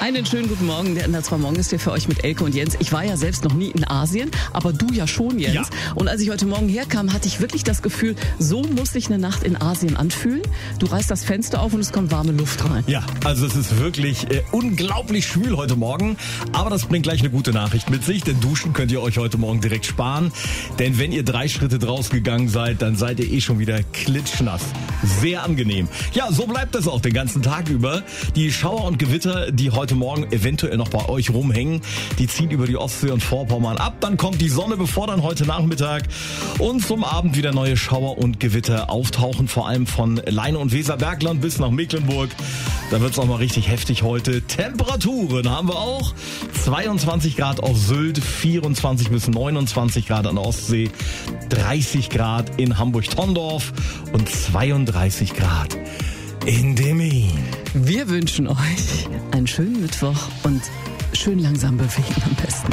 Einen schönen guten Morgen. Der NDR 2 Morgen ist hier für euch mit Elke und Jens. Ich war ja selbst noch nie in Asien, aber du ja schon, Jens. Ja. Und als ich heute Morgen herkam, hatte ich wirklich das Gefühl, so muss sich eine Nacht in Asien anfühlen. Du reißt das Fenster auf und es kommt warme Luft rein. Ja, also es ist wirklich unglaublich schwül heute Morgen. Aber das bringt gleich eine gute Nachricht mit sich, denn duschen könnt ihr euch heute Morgen direkt sparen. Denn wenn ihr 3 Schritte draus gegangen seid, dann seid ihr schon wieder klitschnass. Sehr angenehm. Ja, so bleibt das auch den ganzen Tag über. Die Schauer und Gewitter, die heute Morgen eventuell noch bei euch rumhängen, die ziehen über die Ostsee und Vorpommern ab. Dann kommt die Sonne, bevor dann heute Nachmittag und zum Abend wieder neue Schauer und Gewitter auftauchen. Vor allem von Leine und Weserbergland bis nach Mecklenburg. Da wird es auch mal richtig heftig heute. Temperaturen haben wir auch. 22 Grad auf Sylt, 24 bis 29 Grad an der Ostsee, 30 Grad in Hamburg-Tondorf und 32 Grad in Demmin. Wir wünschen euch einen schönen Mittwoch und schön langsam bewegen am besten.